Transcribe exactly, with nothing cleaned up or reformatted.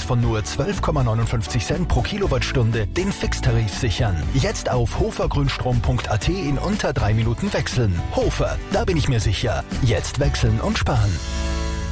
von nur zwölf Komma neunundfünfzig Cent pro Kilowattstunde den Fixtarif sichern. Jetzt auf hofergrünstrom punkt a t in unter drei Minuten wechseln. Hofer, da bin ich mir sicher. Jetzt wechseln und sparen.